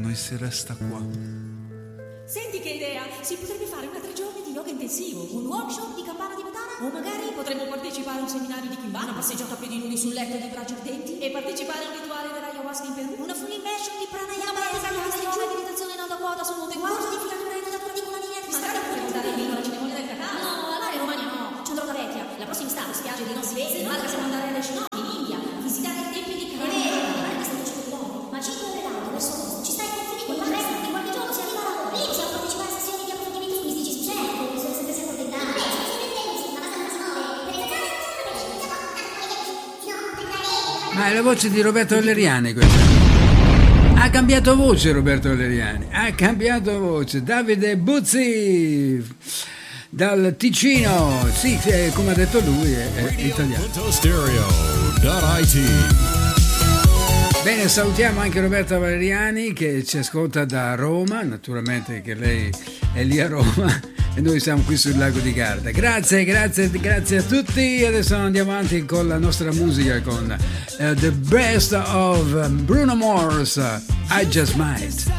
e si resta qua. Senti che idea, si potrebbe fare una 3 giorni di yoga intensivo, un workshop di campana tibetana, o magari potremmo partecipare a un seminario di Kimbana, una passeggiata a piedi nudi sul letto di braccia ardenti e partecipare al rituale dell'ayahuasca in Perù, una full immersion di pranayama, yoga, meditazione in alta quota su monte corso di filatura in natura di una linea, magari potremmo dare il vino alla cerimonia del cacao. No, allora in Romagna no, c'è droga vecchia, la prossima estate spiagge di non si vede, ma possiamo andare alle Shinobi in India, visitare i templi di Kerala. Guarda che stanno facendo l'uomo, ma 5 ore d'auto verso ovest, ci stai confinito, ma resta di qualche giorno si arriva a lavoro, lì possiamo partecipare a sessioni di approfondimento mistici, certo, bisogna sempre essere contentati. Ma è la voce di Roberto Valeriani questa. Ha cambiato voce Roberto Valeriani, ha cambiato voce. Davide Buzzi dal Ticino, sì, come ha detto lui è italiano. Bene, salutiamo anche Roberta Valeriani che ci ascolta da Roma, naturalmente che lei è lì a Roma e noi siamo qui sul lago di Garda. Grazie a tutti. Adesso andiamo avanti con la nostra musica con The Best of Bruno Mars, I Just Might.